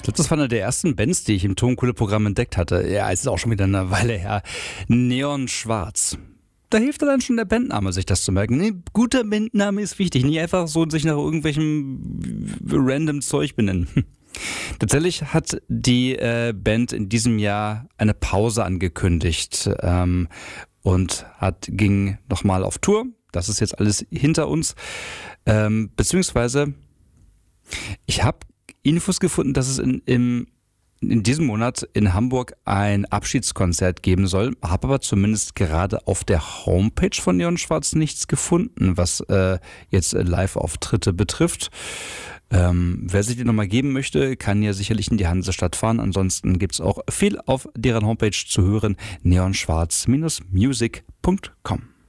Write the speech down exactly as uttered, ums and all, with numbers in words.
Das war eine der ersten Bands, die ich im Tonkohle-Programm entdeckt hatte. Ja, es ist auch schon wieder eine Weile her. Neon Schwarz. Da hilft dann schon der Bandname, sich das zu merken. Nee, guter Bandname ist wichtig. Nicht einfach so sich nach irgendwelchem random Zeug benennen. Tatsächlich hat die äh, Band in diesem Jahr eine Pause angekündigt ähm, und hat, ging nochmal auf Tour. Das ist jetzt alles hinter uns. Ähm, beziehungsweise, ich habe Infos gefunden, dass es in, im, in diesem Monat in Hamburg ein Abschiedskonzert geben soll. Habe aber zumindest gerade auf der Homepage von Neon Schwarz nichts gefunden, was äh, jetzt Live-Auftritte betrifft. Ähm, wer sich die nochmal geben möchte, kann ja sicherlich in die Hansestadt fahren. Ansonsten gibt es auch viel auf deren Homepage zu hören. neonschwarz Bindestrich music Punkt com